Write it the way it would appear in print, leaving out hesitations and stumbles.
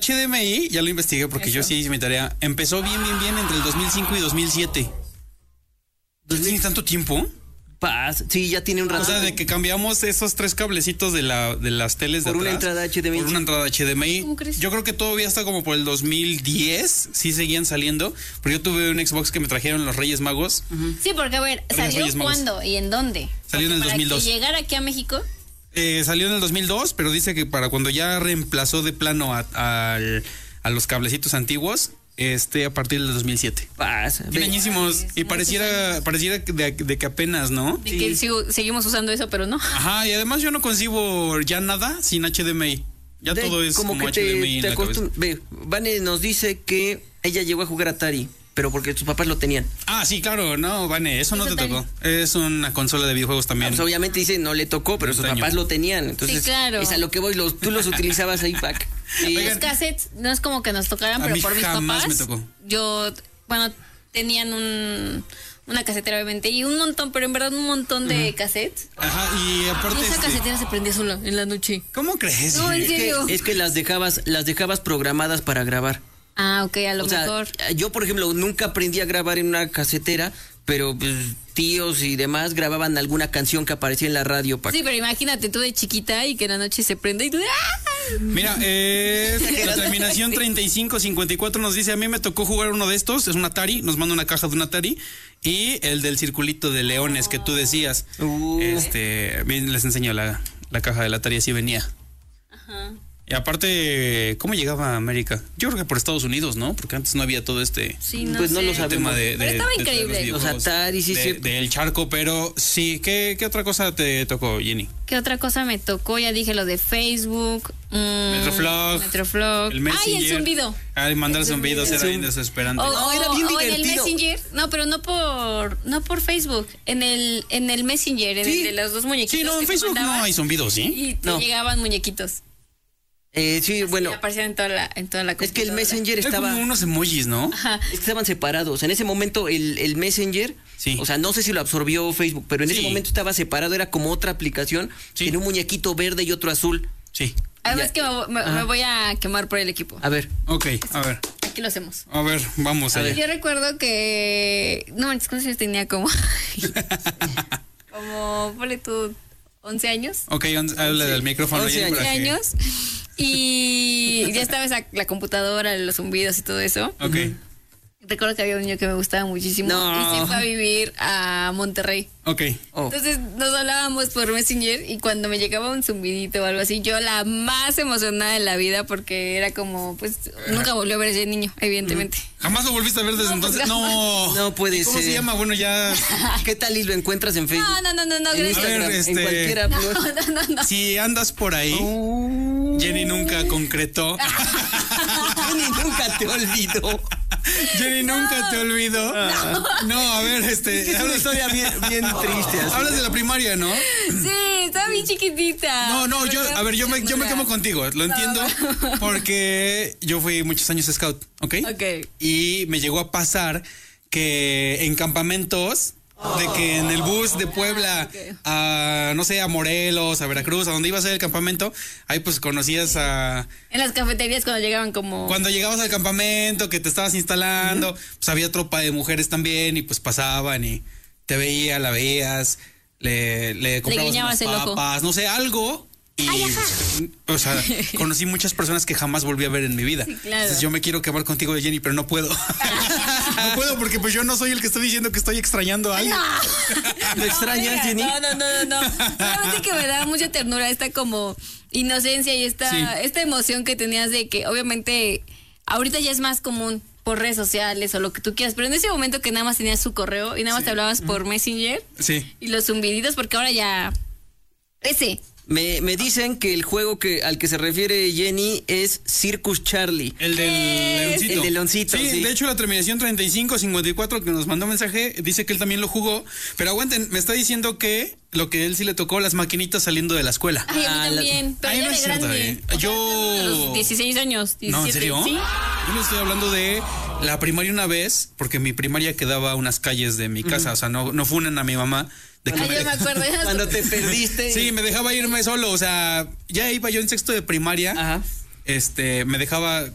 HDMI, ya lo investigué porque yo sí hice mi tarea. Empezó bien entre el 2005 y 2007. ¿No tiene tanto tiempo? Sí, ya tiene un rato. O sea, de que cambiamos esos 3 cablecitos de las teles por de una atrás, entrada HDMI. Por una entrada HDMI. ¿Cómo crees? Yo creo que todavía está como por el 2010, sí seguían saliendo. Pero yo tuve un Xbox que me trajeron los Reyes Magos. Sí, porque a ver, ¿salió Reyes Magos. cuándo y en dónde? Salió en el 2002. Para que llegara aquí a México. Salió en el 2002, pero dice que para cuando ya reemplazó de plano a los cablecitos antiguos, a partir del 2007. Tiene añísimos. Y pareciera de que apenas, ¿no? De que seguimos usando eso, pero no. Ajá, y además yo no concibo ya nada sin HDMI. Ya todo es como HDMI en la cabeza. Vane nos dice que ella llegó a jugar Atari, pero porque sus papás lo tenían. Ah, sí, claro, no, Vane, eso no te tocó. Es una consola de videojuegos también. Pues obviamente dice, no le tocó, pero sus papás lo tenían. Entonces, sí, claro. Es a lo que voy, tú los utilizabas ahí, Pac. Los cassettes no es como que nos tocaran, pero por mis papás. Me tocó. Tenían una casetera, obviamente, y un montón, pero en verdad un montón de cassettes. Ajá, y aparte. Y esa casetera se prendía sola en la noche. ¿Cómo crees? No, en serio. Es que las dejabas programadas para grabar. Ah, ok, a lo mejor. Yo, por ejemplo, nunca aprendí a grabar en una casetera, pero pues, tíos y demás grababan alguna canción que aparecía en la radio. Sí, pero imagínate tú de chiquita y que en la noche se prende y tú... ¡ah! Mira, la terminación 3554 nos dice, a mí me tocó jugar uno de estos, es un Atari, nos manda una caja de un Atari, y el del circulito de leones que tú decías. Les enseño la caja del Atari, así venía. Ajá. Y aparte, ¿cómo llegaba a América? Yo creo que por Estados Unidos, ¿no? Porque antes no había todo Sí, no pues sé. no lo sabemos. Pero estaba increíble. Los Atari, sí, del charco, pero sí. ¿Qué otra cosa te tocó, Jenny? ¿Qué otra cosa me tocó? Ya dije lo de Facebook. Metroflog. El Messenger. Ay, el zumbido. Mandar zumbidos era bien desesperante. Era bien divertido. En el Messenger. No, pero no por Facebook. En el Messenger, en el de los 2 muñequitos. Sí, no, en Facebook no hay zumbidos, ¿sí? Y te llegaban muñequitos. Sí, bueno. Aparecían en toda la computadora. Es que el Messenger estaba... como unos emojis, ¿no? Ajá. Es que estaban separados. En ese momento el Messenger, sí. O sea, no sé si lo absorbió Facebook, pero en ese momento estaba separado, era como otra aplicación, tiene un muñequito verde y otro azul. Sí. Además que me voy a quemar por el equipo. A ver. Ok, a ver. Aquí lo hacemos. A ver, vamos allá. Yo recuerdo que... No manches, ¿cuántos años tenía? Como, ponle tú, 11 años. Ok, habla del micrófono. 11 años. Y ya estaba la computadora, los zumbidos y todo eso. Ok. Recuerdo que había un niño que me gustaba muchísimo y se fue a vivir a Monterrey. Ok. Entonces nos hablábamos por Messenger y cuando me llegaba un zumbidito o algo así, yo la más emocionada de la vida porque era como, pues, nunca volvió a ver ese niño, evidentemente. ¿Jamás lo volviste a ver desde entonces? No puede ser. ¿Cómo se llama? Bueno, ya... ¿Qué tal y lo encuentras en Facebook? No, gracias. A ver, en cualquiera. No. Si andas por ahí, Jenny nunca concretó. Jenny nunca te olvidó. Jenny nunca te olvidó. No, a ver, es una historia bien triste. Hablas de la primaria, ¿no? Sí, estaba bien chiquitita. No, yo me quemo contigo, lo entiendo, porque yo fui muchos años scout, ¿ok? Y me llegó a pasar que en campamentos, de que en el bus de Puebla a, no sé, a Morelos, a Veracruz, a donde iba a ser el campamento, ahí pues conocías a... En las cafeterías cuando llegaban como... Cuando llegabas al campamento, que te estabas instalando, pues había tropa de mujeres también y pues pasaban y te la veías, le comprabas unas papas, no sé, algo... Y, o sea, conocí muchas personas que jamás volví a ver en mi vida. Sí, claro. Entonces yo me quiero quemar contigo, Jenny, pero no puedo. No puedo porque pues yo no soy el que está diciendo que estoy extrañando a alguien. ¿Lo extrañas, Jenny? No. Solamente que me da mucha ternura esta como inocencia y esta emoción que tenías de que obviamente ahorita ya es más común por redes sociales o lo que tú quieras, pero en ese momento que nada más tenías su correo y nada más te hablabas por Messenger y los zumbiditos, porque ahora ya... Me dicen que el juego al que se refiere Jenny es Circus Charlie. El del leoncito. El del leoncito, sí. De hecho, la terminación 3554 que nos mandó mensaje dice que él también lo jugó. Pero aguanten, me está diciendo que lo que él sí le tocó, las maquinitas saliendo de la escuela. Ay, a mí también. Pero ya no de es cierto, grande. Yo... A los 16 años, 17. ¿No, en serio? Sí. Yo le estoy hablando de la primaria una vez, porque mi primaria quedaba a unas calles de mi casa. O sea, no funen a mi mamá. Yo me acuerdo. Cuando te perdiste. Sí, me dejaba irme solo, o sea, ya iba yo en sexto de primaria. Ajá. Me dejaba